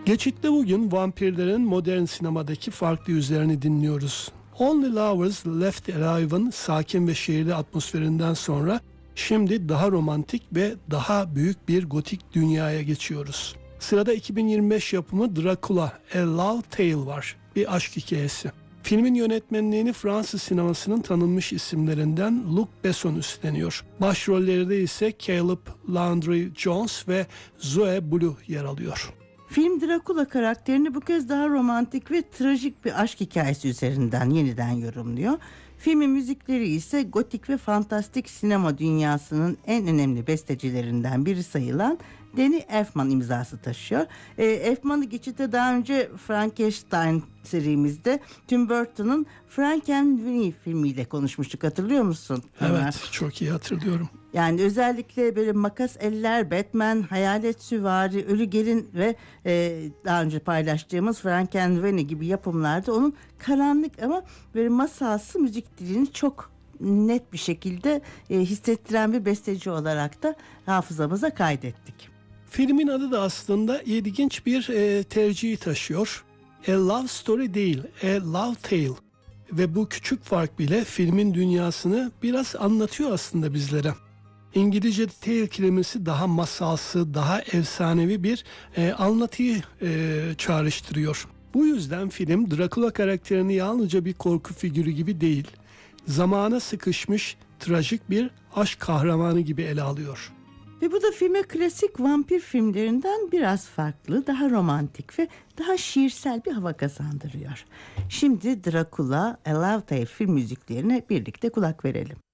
Geçitte bugün vampirlerin modern sinemadaki farklı yüzlerini dinliyoruz. Only Lovers Left Alive'ın sakin ve şehirli atmosferinden sonra şimdi daha romantik ve daha büyük bir gotik dünyaya geçiyoruz. Sırada 2025 yapımı Dracula, A Love Tale var. Bir aşk hikayesi. Filmin yönetmenliğini Fransız sinemasının tanınmış isimlerinden Luc Besson üstleniyor. Başrollerde ise Caleb Landry Jones ve Zoe Blue yer alıyor. Film Dracula karakterini bu kez daha romantik ve trajik bir aşk hikayesi üzerinden yeniden yorumluyor. Filmin müzikleri ise gotik ve fantastik sinema dünyasının en önemli bestecilerinden biri sayılan Danny Elfman imzası taşıyor. Elfman'ı geçitte daha önce Frankenstein serimizde Tim Burton'un Frankenweenie filmiyle konuşmuştuk, hatırlıyor musun? Evet, çok iyi hatırlıyorum. Yani özellikle böyle makas eller, Batman, hayalet süvari, ölü gelin ve daha önce paylaştığımız Frankenweenie gibi yapımlarda onun karanlık ama böyle masalsı müzik dilini çok net bir şekilde hissettiren bir besteci olarak da hafızamıza kaydettik. Filmin adı da aslında ilginç bir tercihi taşıyor. A Love Story değil, A Love Tale. Ve bu küçük fark bile filmin dünyasını biraz anlatıyor aslında bizlere. İngilizce tale kelimesi daha masalsı, daha efsanevi bir anlatıyı çağrıştırıyor. Bu yüzden film Dracula karakterini yalnızca bir korku figürü gibi değil, zamana sıkışmış trajik bir aşk kahramanı gibi ele alıyor. Ve bu da filme klasik vampir filmlerinden biraz farklı, daha romantik ve daha şiirsel bir hava kazandırıyor. Şimdi Dracula, A Love Tale film müziklerine birlikte kulak verelim.